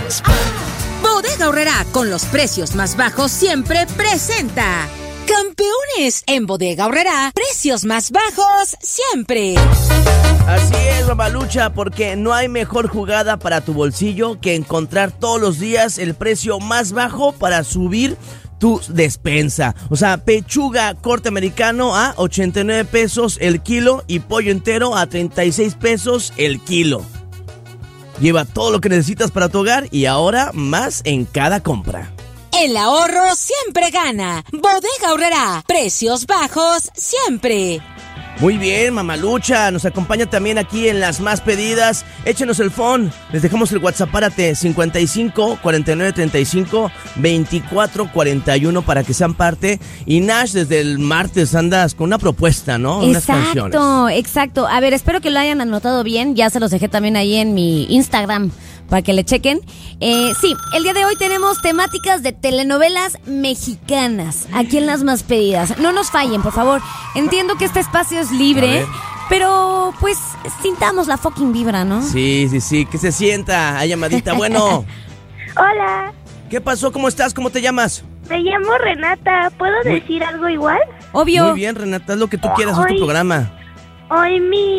Bodega Aurrerá, con los precios más bajos siempre presenta Campeones. En Bodega Aurrerá, precios más bajos siempre. Así es, Mamalucha, porque no hay mejor jugada para tu bolsillo que encontrar todos los días el precio más bajo para subir tu despensa. O sea, pechuga corte americano a 89 pesos el kilo y pollo entero a 36 pesos el kilo. Lleva todo lo que necesitas para tu hogar y ahora más en cada compra. El ahorro siempre gana. Bodega Aurrerá, precios bajos siempre. Muy bien, Mamalucha, nos acompaña también aquí en las más pedidas. Échenos el phone, les dejamos el WhatsApp, párate, 55 49 35 24 41 para que sean parte. Y Nash, desde el martes andas con una propuesta, ¿no? Unas canciones. Exacto. A ver, espero que lo hayan anotado bien, ya se los dejé también ahí en mi Instagram para que le chequen. Sí, el día de hoy tenemos temáticas de telenovelas mexicanas, aquí en las más pedidas. No nos fallen, por favor. Entiendo que este espacio es libre, pero pues sintamos la fucking vibra, ¿no? Sí, que se sienta. Hay llamadita, bueno. Hola, ¿Qué pasó? ¿Cómo estás? ¿Cómo te llamas? me llamo Renata. ¿Puedo decir algo igual? Obvio. Muy bien, Renata, haz lo que tú quieras, es tu programa. Hoy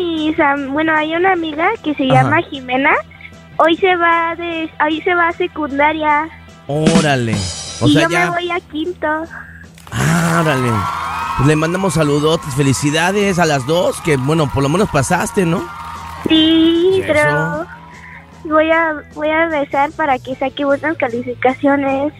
hay una amiga que se llama Jimena. Hoy se va a secundaria. Órale. O y sea, yo ya... me voy a quinto. Órale. Pues le mandamos saludotes, felicidades a las dos, que bueno, por lo menos pasaste, ¿no? Sí, ¿Eso? pero voy a rezar para que saque buenas calificaciones.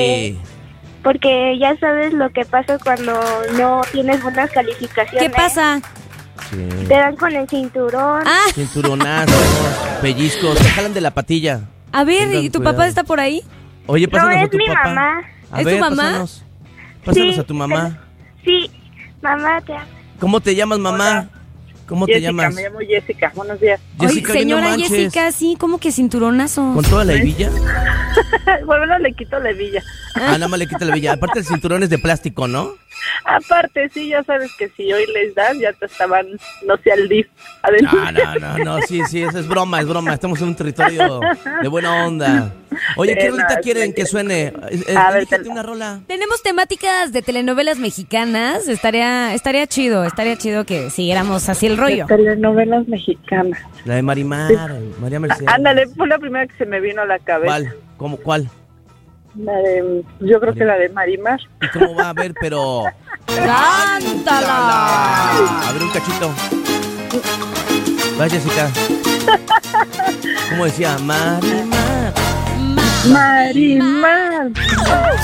Porque ya sabes lo que pasa cuando no tienes buenas calificaciones. ¿Qué pasa? Sí. Te dan con el cinturón. Cinturonazos, pellizcos, te jalan de la patilla. A ver, Tengan ¿y tu cuidado. papá está por ahí? Oye, No, pásanos a es tu mi papá. mamá. A ¿Es ver, tu mamá? Pásanos Sí, a tu mamá. Sí, mamá, te amo. ¿Cómo te llamas, mamá? Hola. ¿Cómo Jessica, te llamas? me llamo Jessica. Buenos días. Jessica, Oye, oye, no señora manches. Jessica, sí, ¿cómo que cinturonazo? ¿Con toda la hebilla? Bueno, le quito la hebilla. Nada más le quita la hebilla. Aparte el cinturón es de plástico, ¿no? Aparte, sí, ya sabes que si hoy les das, ya te estaban, no sé, al DIF adentro. No, sí, eso es broma. Estamos en un territorio de buena onda. Oye, ¿qué rolita quieren que suene? A ver, Elígete una rola. Tenemos temáticas de telenovelas mexicanas. Estaría chido que siguiéramos así el rollo. Telenovelas mexicanas. La de Marimar, María Mercedes. Ándale, fue la primera que se me vino a la cabeza. ¿Cuál? ¿Cuál? Yo creo que la de Marimar. ¿Y cómo va a ver, pero... ¡Cántala! A ver, un cachito. Va, Jessica. ¿Cómo decía? Marimar. Marimar.